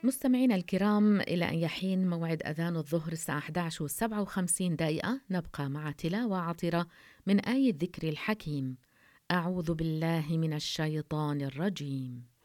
مستمعينا الكرام، إلى أن يحين موعد أذان الظهر الساعة 11:57 نبقى مع تلاوة عطرة من آية الذكر الحكيم. أعوذ بالله من الشيطان الرجيم.